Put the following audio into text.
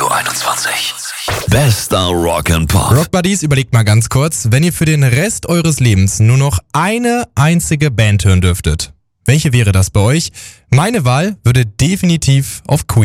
Radio 21. Bester Rock and Pop. Rock Buddies, überlegt mal ganz kurz, wenn ihr für den Rest eures Lebens nur noch eine einzige Band hören dürftet. Welche wäre das bei euch? Meine Wahl würde definitiv auf Queen